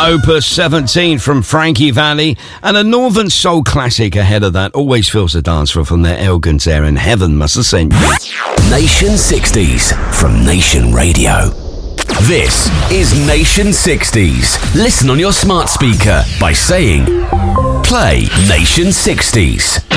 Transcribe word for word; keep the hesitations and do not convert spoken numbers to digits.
Opus seventeen from Frankie Valli, and a Northern Soul classic ahead of that. Always Feels a Dance from their Elgins there, and Heaven Must Have Sent You. Nation sixties from Nation Radio. This is Nation sixties. Listen on your smart speaker by saying, play Nation sixties.